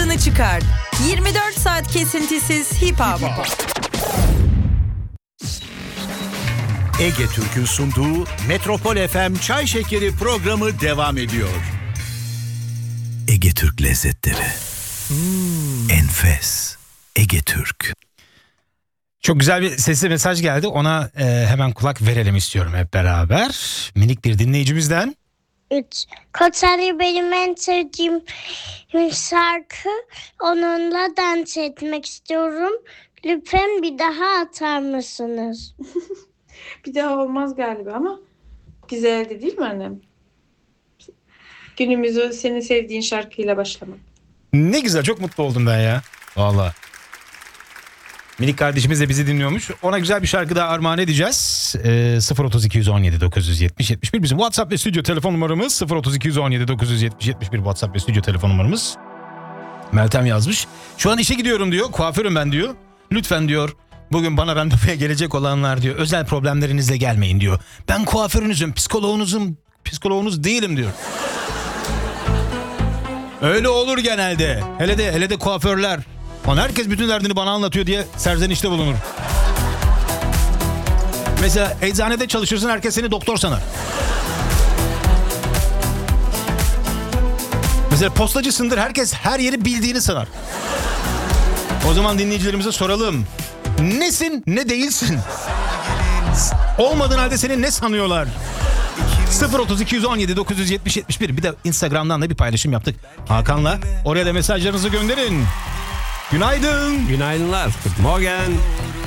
tadını çıkar. 24 saat kesintisiz hip hop. Ege Türk'ün sunduğu Metropol FM Çay Şekeri programı devam ediyor. Ege Türk lezzetleri. Enfes. Ege Türk. Çok güzel bir sesli mesaj geldi. Ona hemen kulak verelim istiyorum hep beraber. Minik bir dinleyicimizden. 3. Koçeri benim en sevdiğim şarkı. Onunla dans etmek istiyorum. Lütfen bir daha atar mısınız? Bir daha olmaz galiba ama güzeldi değil mi annem? Günümüzü senin sevdiğin şarkıyla başlamak. Ne güzel, çok mutlu oldum ben ya. Vallahi. Minik kardeşimiz de bizi dinliyormuş. Ona güzel bir şarkı daha armağan edeceğiz. 03217 970 71 bizim WhatsApp ve stüdyo telefon numaramız. 03217 970 71 WhatsApp ve stüdyo telefon numaramız. Meltem yazmış. Şu an işe gidiyorum diyor. Kuaförüm ben diyor. Lütfen diyor, bugün bana randevuya gelecek olanlar diyor, özel problemlerinizle gelmeyin diyor. Ben kuaförünüzüm, psikoloğunuz değilim diyor. Öyle olur genelde. Hele de kuaförler. Herkes bütün derdini bana anlatıyor diye serzenişte bulunur. Mesela eczanede çalışırsın, herkes seni doktor sanar. Mesela postacısındır, herkes her yeri bildiğini sanar. O zaman dinleyicilerimize soralım. Nesin, ne değilsin? Olmadığın halde seni ne sanıyorlar? 03217 970 71. Bir de Instagram'dan da bir paylaşım yaptık Hakan'la. Oraya da mesajlarınızı gönderin. Günaydın. Günaydınlar. Good morning.